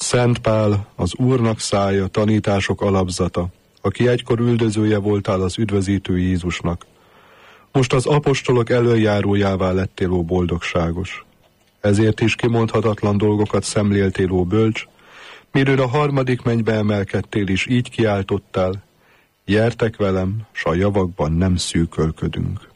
Szent Pál, az Úrnak szája, tanítások alapzata, aki egykor üldözője voltál az üdvözítő Jézusnak. Most az apostolok elöljárójává lettél, ó boldogságos. Ezért is kimondhatatlan dolgokat szemléltél, ó bölcs, miről a harmadik mennybe emelkedtél, és így kiáltottál: gyertek velem, s a javakban nem szűkölködünk.